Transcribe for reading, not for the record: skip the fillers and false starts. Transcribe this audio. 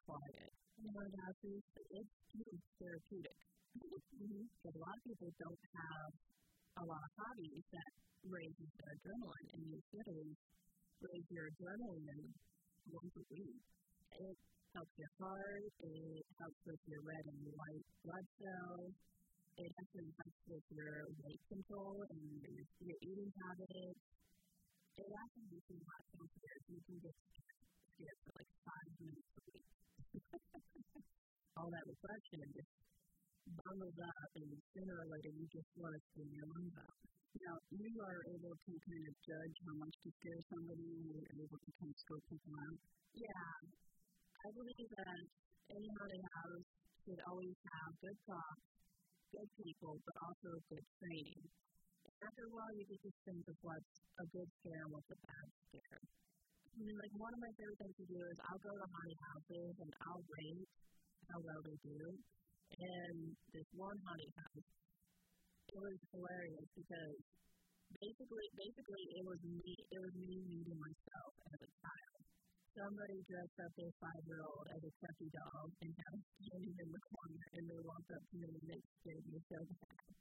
quiet. It's therapeutic. Because a lot of people don't have a lot of hobbies that raises their adrenaline, and you should raise your adrenaline once a week. It helps your heart, it helps with your red and white blood cells, it actually helps with your weight control and your eating habits. It actually makes you not so scared. You can get scared for like 5 minutes a week. All that reflection just bundles up, and sooner or later you just want to spin your lungs out. Now, you are able to kind of judge how much to scare somebody, and you're able to kind of scope people out. Yeah, I believe that any haunted house should always have good props, good people, but also good training. After a while, you get this sense of what's a good scare and what's a bad scare. I mean, like, one of my favorite things to do is I'll go to haunted houses and I'll rate how well they do. And this one haunted house, it was hilarious because basically it was me meeting myself as a child. Somebody dressed up their 5-year-old as a Chucky doll and had us standing in the corner, and they walked up to me and they scared me so bad.